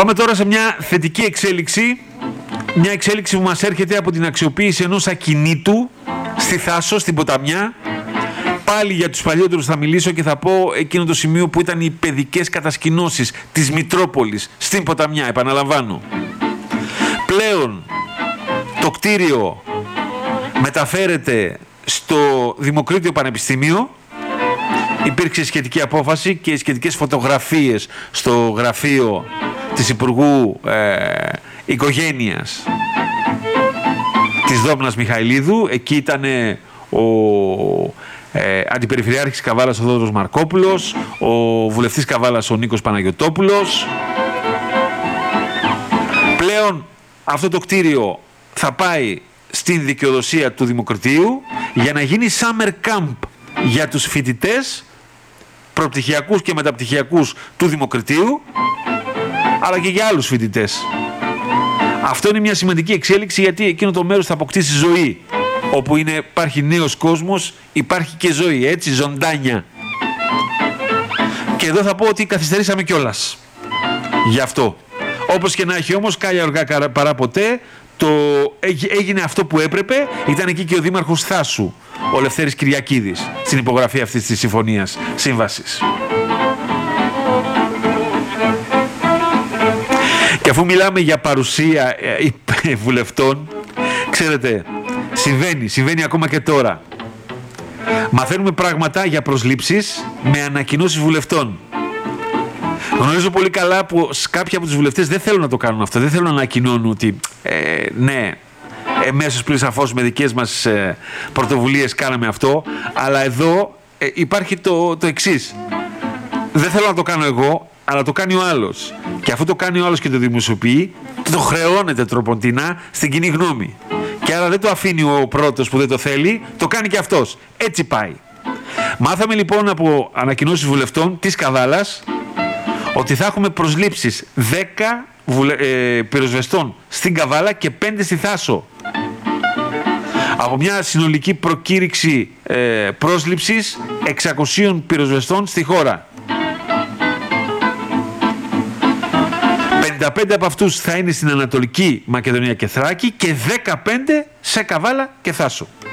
Πάμε τώρα σε μια θετική εξέλιξη. Μια εξέλιξη που μας έρχεται από την αξιοποίηση ενός ακινήτου στη Θάσο, στην Ποταμιά. Πάλι για τους παλιότερους θα μιλήσω και θα πω εκείνο το σημείο που ήταν οι παιδικές κατασκηνώσεις της Μητρόπολης στην Ποταμιά, επαναλαμβάνω. Πλέον το κτίριο μεταφέρεται στο Δημοκρίτιο Πανεπιστήμιο. Υπήρξε σχετική απόφαση και σχετικές φωτογραφίες στο γραφείο της Υπουργού Οικογένειας της Δόμνας Μιχαηλίδου. Εκεί ήταν ο Αντιπεριφερειάρχης Καβάλας ο Θόδωρος Μαρκόπουλος, ο βουλευτής Καβάλας ο Νίκος Παναγιωτόπουλος. Πλέον αυτό το κτίριο θα πάει στην δικαιοδοσία του Δημοκρατίου για να γίνει summer camp για τους φοιτητές προπτυχιακούς και μεταπτυχιακούς του Δημοκρατίου, αλλά και για άλλους φοιτητές. Αυτό είναι μια σημαντική εξέλιξη, γιατί εκείνο το μέρος θα αποκτήσει ζωή. Όπου υπάρχει νέος κόσμος, υπάρχει και ζωή, έτσι, ζωντάνια. Και εδώ θα πω ότι καθυστερήσαμε κιόλας. Γι' αυτό. Όπως και να έχει όμως, κάλλια αργά παρά ποτέ, έγινε αυτό που έπρεπε. Ήταν εκεί και ο Δήμαρχος Θάσου, ο Λευτέρης Κυριακίδης, στην υπογραφή αυτής της συμφωνίας σύμβασης. Και αφού μιλάμε για παρουσία βουλευτών, ξέρετε, συμβαίνει ακόμα και τώρα. Μαθαίνουμε πράγματα για προσλήψεις με ανακοινώσεις βουλευτών. Γνωρίζω πολύ καλά που κάποιοι από τους βουλευτές δεν θέλουν να το κάνουν αυτό. Δεν θέλουν να ανακοινώνουν ότι ναι, εμέσως πριν σαφώς με δικές μας πρωτοβουλίες κάναμε αυτό. Αλλά εδώ υπάρχει το εξής. Δεν θέλω να το κάνω εγώ, αλλά το κάνει ο άλλος. Και αφού το κάνει ο άλλος και το δημοσιοποιεί, το χρεώνεται τροποντινά στην κοινή γνώμη. Και άρα δεν το αφήνει ο πρώτος που δεν το θέλει, το κάνει και αυτός. Έτσι πάει. Μάθαμε λοιπόν από ανακοινώσεις βουλευτών της Καβάλας ότι θα έχουμε προσλήψεις 10 πυροσβεστών στην Καβάλα και 5 στη Θάσο. Από μια συνολική προκήρυξη πρόσληψης 600 πυροσβεστών στη χώρα. 55 από αυτούς θα είναι στην Ανατολική Μακεδονία και Θράκη και 15 σε Καβάλα και Θάσο.